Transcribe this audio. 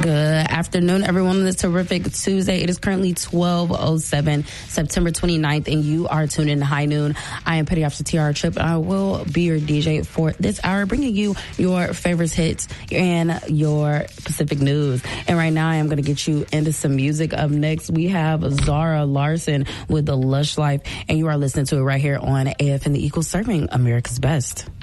Good afternoon, everyone. On this terrific Tuesday. It is currently 12:07, September 29th, and you are tuned in to High Noon. I am Petty Officer Tiara Tripp, and I will be your DJ for this hour, bringing you your favorites hits and your Pacific news. And right now, I am going to get you into some music. Up next, we have Zara Larson with The Lush Life, and you are listening to it right here on AFN The Equal, serving America's best.